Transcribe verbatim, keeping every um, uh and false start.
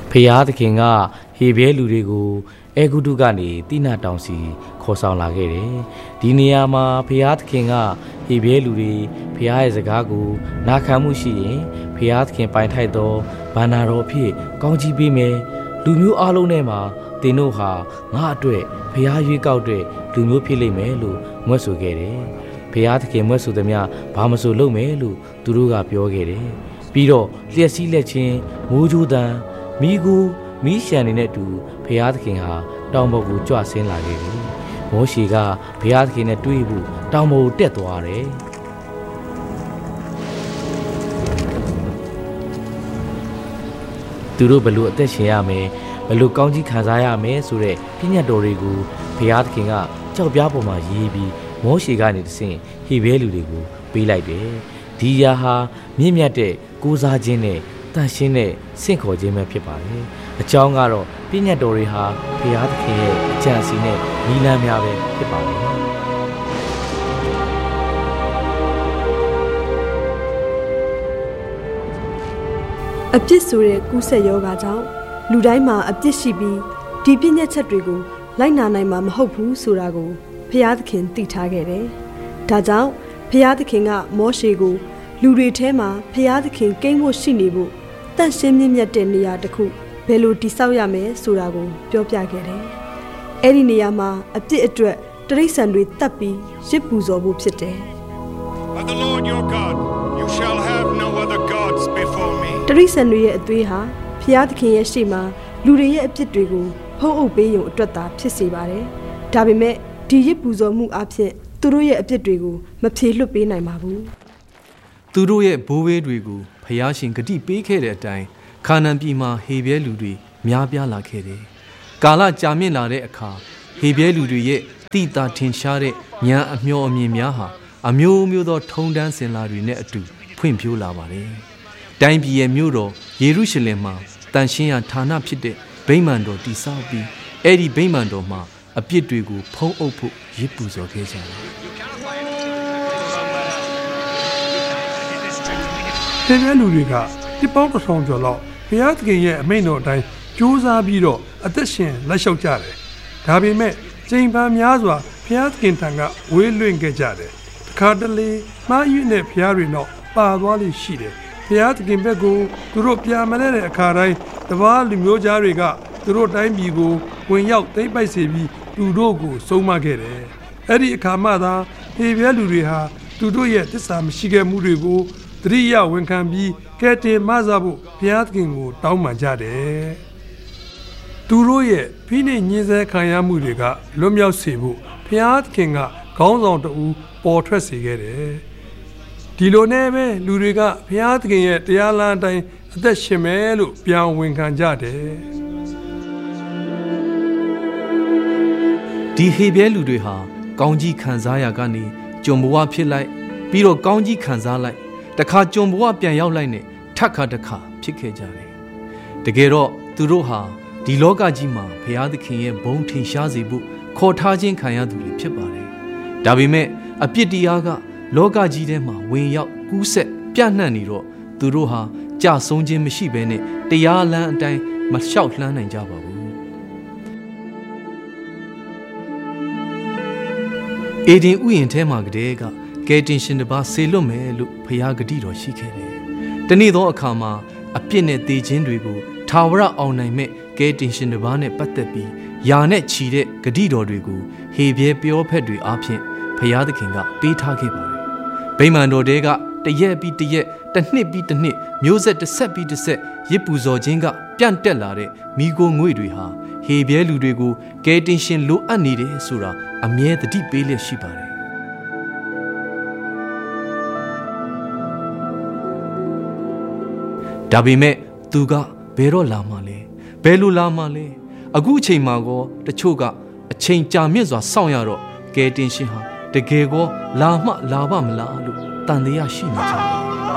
ဖျားသခင်ကဟေဘဲလူတွေကိုအဲဂုတုကနေတိနာတောင်စီခေါ်ဆောင်လာခဲ့တယ်ဒီနေရာမှာဖျားသခင်ကဟေဘဲလူတွေဖျားရဲ့စကားကိုနာခံမှုရှိရင်ဖျားသခင်ပိုင်ထိုက်သောဘာနာတော်အဖြစ်ကောင်းချီးပေးမယ်လူမျိုးအလုံးထဲမှာသင်တို့ဟာငါအတွက်ဖျားရွေးကောက်တဲ့လူမျိုးဖြစ်လိမ့်မယ်လို့မွတ်ဆိုခဲ့တယ်ဖျားသခင်မွတ်ဆိုသည်များဘာမဆိုလုပ်မယ်လို့သူတို့ကပြောခဲ့တယ်ပြီးတော့လျှက်စီးလက်ချင်းမိုးကြိုးတန်မိကူမီးရှံနေတဲ့အတူဘုရားသခင်ဟာတောင်ပေါ်ကိုကြွဆင်းလာခဲ့တယ်။မောရှေကဘုရားသခင်နဲ့တွေ့ဖို့တောင်ပေါ်ကိုတက်သွားတယ်။သူတို့ဘယ်လိုအသက်ရှင်ရမယ်ဘယ်လိုကောင်းကြီးခံစားရမယ်ဆိုတဲ့ပြည့်ညတ်တော်တွေကိုဘုရားသခင်ကကြောက်ပြားပေါ်မှာရေးပြီးမောရှေကနေတဆင့်ဟေဘဲလူတွေကိုပေးလိုက်တယ်။ဒီရာဟာမြင့်မြတ်တဲ့ကိုးစားခြင်းနဲ့တန်ရှင်းတဲ့စင့်ခေါ်ခြင်းပဲဖြစ်ပါတယ်။အကြောင်းကတော့ပြည့်ညတ်တော်တွေဟာဘုရားသခင်ရဲ့အကြံစီနဲ့နီလန်းများပဲဖြစ်ပါတယ်။အပြစ်ဆိုတဲ့ကူးစက်ယောဂါကြောင့်လူတိုင်းမှာအပြစ်ရှိပြီးဒီပြည့်ညတ်ချက်တွေကိုလိုက်နာနိုင်မှာမဟုတ်ဘူးဆိုတာကိုဘုရားသခင်သိထားခဲ့တယ်။ဒါကြောင့်ဘုရားသခင်ကမောရှေကိုလူတွေထဲမှာဘုရားသခင်ကိန်းဖို့ရှိနေဖို့တန့်ရှင်းမြင့်မြတ်တဲ့နေရာတစ်ခုဘယ်လိုတည်ဆောက်ရမယ်ဆိုတာကိုပြောပြခဲ့တယ်။အဲ့ဒီနေရာမှာအပြစ်အတွက်တရိစ္ဆာန်တွေတတ်ပြီးရစ်ပူဇော်ဖို့ဖြစ်တယ်။ But the Lord your God, you shall have no other gods before me. တရိစ္ဆာန်တွေရဲ့အသွေးဟာဘုရားသခင်ရဲ့ရှေ့မှာလူတွေရဲ့အပြစ်တွေကိုဖုံးအုပ်ပေးရုံအတွက်သာဖြစ်စေပါတယ်။ဒါပေမဲ့ဒီရစ်ပူဇော်မှုအဖြစ်သူတို့ရဲ့အပြစ်တွေကိုမဖြေလွတ်ပေးနိုင်ပါဘူး။သူတို့ရဲ့ဘိုးဘေးတွေကိုဖျားရှင်ဂတိပေးခဲ့တဲ့အတိုင်းခါနန်ပြည်မှာဟေဘဲလူတွေများပြားလာခဲ့တယ်။ကာလကြာမြင့်လာတဲ့အခါဟေဘဲလူတွေရဲ့တိတာထင်ရှားတဲ့ဉာဏ်အမျှော်အမြင်များဟာအမျိုးမျိုးသောထုံတန်းစင်လာတွေနဲ့အတူဖွင့်ဖြိုးလာပါတယ်။တိုင်းပြည်ရဲ့မြို့တော်ယေရုရှလင်မှာတန်ရှင်းရာဌာနဖြစ်တဲ့ဗိမာန်တော်တည်ဆောက်ပြီးအဲ့ဒီဗိမာန်တော်မှာအပြစ်တွေကိုဖုံးအုပ်ဖို့ရစ်ပူဇော်ခဲ့ကြတယ်။ဒီလိုလူတွေကဒီပေါင်းတစ်ဆောင်ကျော်လောက်ဘုရားသခင်ရဲ့အမိန့်တော်အတိုင်းကြိုးစားပြီးတော့အသက်ရှင်လက်လျှောက်ကြတယ်။ဒါပေမဲ့ချိန်ပန်များစွာဘုရားသခင်ထံကဝေးလွင့်ခဲ့ကြတယ်။တစ်ခါတလေမှားယွင်းတဲ့ဘုရားတွေတော့ပါသွားလိမ့်ရှိတယ်။ဘုရားသခင်ဘက်ကိုသူတို့ပြန်မလဲတဲ့အခါတိုင်းတပါးလူမျိုးသားတွေကသူတို့တိုင်းပြည်ကိုဝင်ရောက်သိမ်းပိုက်စေပြီးသူတို့ကိုဆုံးမခဲ့တယ်။အဲ့ဒီအခါမှသာဟေဘဲလူတွေဟာသူတို့ရဲ့သစ္စာမရှိခဲ့မှုတွေကိုတရိယာဝန်ခံပြီးကဲတင်မဆဖို့ဘုရားသခင်ကိုတောင်းပန်ကြတယ်။သူတို့ရဲ့ဖိနှိပ်ညှင်းဆဲခံရမှုတွေကလွတ်မြောက်စေဖို့ဘုရားသခင်ကခေါင်းဆောင်တဦးပေါ်ထွက်စေခဲ့တယ်။ဒီလိုနဲ့ပဲလူတွေကဘုရားသခင်ရဲ့တရားလမ်းအတိုင်းအသက်ရှင်မယ်လို့ပြန်ဝန်ခံကြတယ်။ဒီဟေဘဲလူတွေဟာကောင်းကြီးခံစားရကနေကြုံဘဝဖြစ်လိုက်ပြီးတော့ကောင်းကြီးခံစားလိုက်တခါကြုံဘဝပြန်ရောက်လိုက်နဲ့ထပ်ခါတခါဖြစ်ခဲ့ကြတယ်တကယ်တော့သူတို့ဟာဒီလောကကြီးမှာဘုရားသခင်ရဲ့ဘုန်းထင်ရှားစေဖို့ခေါ်ထားခြင်းခံရသူတွေဖြစ်ပါတယ်ဒါပေမဲ့အပြစ်တရားကလောကကြီးထဲမှာဝင်ရောက်ကူးဆက်ပြန့်နှံ့နေတော့သူတို့ဟာကြဆုံးခြင်းမရှိဘဲနဲ့တရားလမ်းအတိုင်းမလျှောက်လှမ်းနိုင်ကြပါဘူးအေဒင်ဥယျာဉ်ထဲမှာကတည်းကကယ်တင်ရှင်တစ်ပါးဆေလွတ်မယ်လို့ဘုရားဂတိတော်ရှိခဲ့တယ်။တနေ့သောအခါမှာအပြစ်နဲ့သေခြင်းတွေကိုထာဝရအောင်နိုင်မဲ့ကယ်တင်ရှင်တစ်ပါးနဲ့ပတ်သက်ပြီးယာနဲ့ချီတဲ့ဂတိတော်တွေကိုဟေဘဲပြောဖက်တွေအားဖြင့်ဘုရားသခင်ကပေးထားခဲ့ပါတယ်။ဗိမာန်တော်တဲကတရက်ပြီးတရက်တစ်နှစ်ပြီးတစ်နှစ်မျိုးဆက်တစ်ဆက်ပြီးတစ်ဆက်ရစ်ပူဇော်ခြင်းကပြန့်တက်လာတဲ့မိโกငွေတွေဟာဟေဘဲလူတွေကိုကယ်တင်ရှင်လိုအပ်နေတယ်ဆိုတာအမြဲတတိပေးလျက်ရှိပါတယ်ဒါပေမဲ့သူကဘယ်တော့လာမှလဲဘယ်လိုလာမှလဲအခုအချိန်မှာကောတချို့ကအချိန်ကြာမြင့်စွာစောင့်ရတော့ကယ်တင်ရှင်ဟာတကယ်ကောလာမှလာပါမလားလို့တန်တရားရှိနေကြတယ်